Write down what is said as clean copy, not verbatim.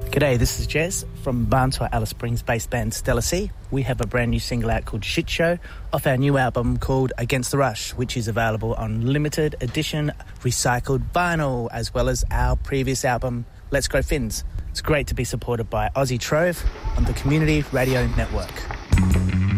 G'day, this is Jez from Barntois Alice Springs-based band Stellar Sea. We have a brand new single out called Shit Show off our new album called Against the Rush, which is available on limited edition recycled vinyl, as well as our previous album, Let's Grow Fins. It's great to be supported by Aussie Trove on the Community Radio Network.